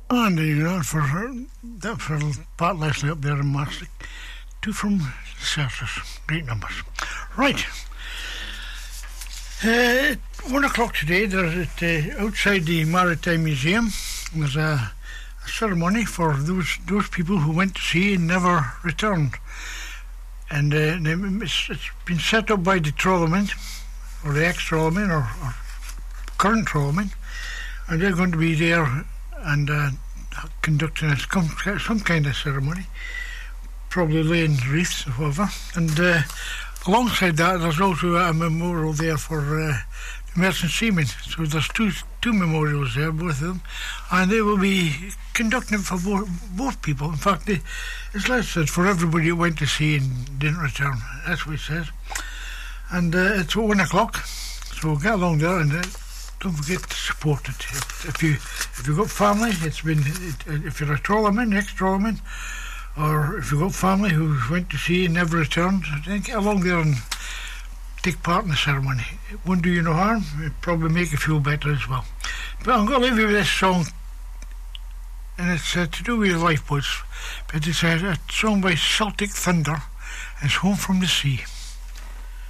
And you know, for Pat Leslie up there in Maastricht, 2 from Cercers. Great numbers. Right. 1 o'clock today, there's outside the Maritime Museum, there's a ceremony for those people who went to sea and never returned. And it's been set up by the trawlermen, or the ex-trawlermen, or current trawlermen, and they're going to be there and conducting some kind of ceremony, probably laying wreaths or whatever. And alongside that, there's also a memorial there for the merchant seamen. So there's two memorials there, both of them, and they will be conducting it for both people. In fact, it's like I said, for everybody who went to sea and didn't return. That's what it says. And it's 1 o'clock, so get along there and don't forget to support it. If you've got family, if you're a trawlerman, ex-trawlerman, or if you've got family who went to sea and never returned, then get along there and take part in the ceremony. It won't do you no harm. It'll probably make you feel better as well. But I'm going to leave you with this song, and it's to do with lifeboats. But it's a song by Celtic Thunder. It's Home from the Sea.